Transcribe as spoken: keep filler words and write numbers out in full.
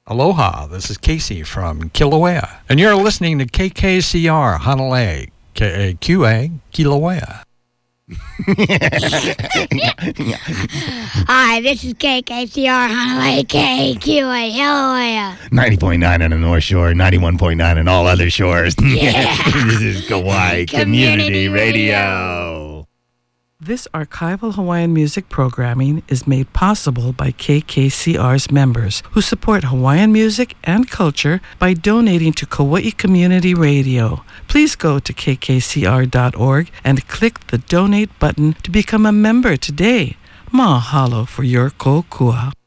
Aloha, this is Casey from Kilauea, and you're listening to K K C R Hanalei, K A Q A, Kilauea. Hi, this is K K C R Hanalei, K A Q A, Kilauea. ninety point nine on the North Shore, ninety-one point nine on all other shores. Yeah. This is Kauai Community, Community Radio. Radio. This archival Hawaiian music programming is made possible by K K C R's members who support Hawaiian music and culture by donating to Kauai Community Radio. Please go to k k c r dot org and click the donate button to become a member today. Mahalo for your kokua.